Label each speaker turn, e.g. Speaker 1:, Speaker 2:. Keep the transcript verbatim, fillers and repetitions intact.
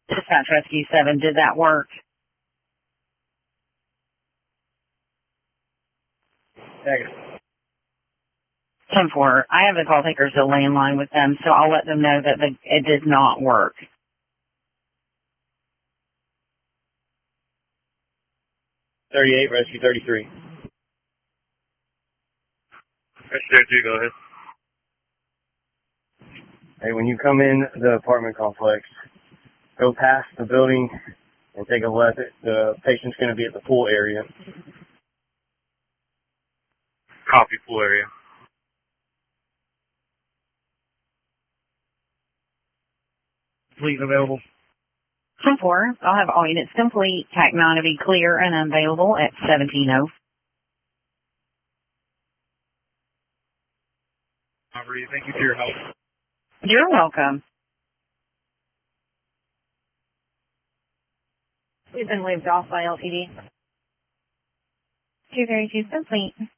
Speaker 1: Dispatch Rescue seven, did that work?
Speaker 2: Negative.
Speaker 1: ten four, I have the call taker's a landline with them, so I'll let them know that the, it did not work.
Speaker 2: thirty-eight, Rescue thirty-three.
Speaker 3: Rescue thirty-three, go ahead.
Speaker 2: Hey, when you come in the apartment complex, go past the building and take a left. The patient's going to be at the pool area.
Speaker 3: Copy, pool area.
Speaker 2: Fleet available.
Speaker 1: ten four, I'll have all units complete. T A C nine to be clear and available at seventeen oh.
Speaker 3: Marie, thank you for your help.
Speaker 1: You're welcome.
Speaker 4: We've been waived off by L T D.
Speaker 1: two thirty-two complete.